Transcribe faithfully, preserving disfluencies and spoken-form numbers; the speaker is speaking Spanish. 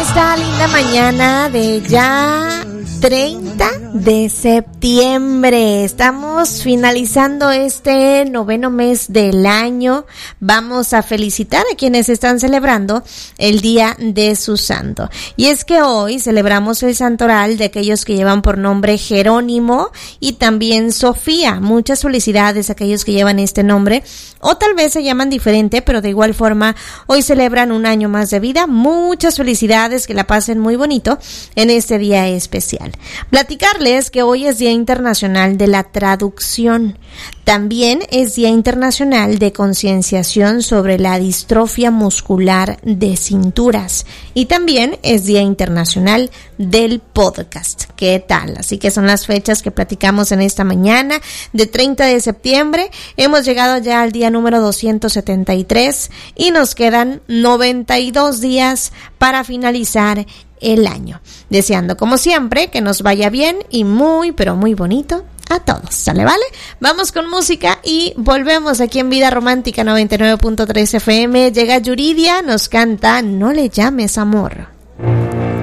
esta linda mañana de ya treinta de septiembre. Estamos finalizando este noveno mes del año. Vamos a felicitar a quienes están celebrando el día de su santo. Y es que hoy celebramos el santoral de aquellos que llevan por nombre Jerónimo y también Sofía. Muchas felicidades a aquellos que llevan este nombre, o tal vez se llaman diferente, pero de igual forma hoy celebran un año más de vida. Muchas felicidades, que la pasen muy bonito en este día especial. Platicarles que hoy es Día Internacional de la Traducción. También es Día Internacional de Concienciación sobre la Distrofia Muscular de Cinturas. Y también es Día Internacional del Podcast. ¿Qué tal? Así que son las fechas que platicamos en esta mañana de treinta de septiembre. Hemos llegado ya al día número doscientos setenta y tres y nos quedan noventa y dos días para finalizar el año. Deseando, como siempre, que nos vaya bien y muy, pero muy bonito a todos. ¿Sale, vale? Vamos con música y volvemos aquí en Vida Romántica noventa y nueve punto tres F M. Llega Yuridia, nos canta No le llames amor.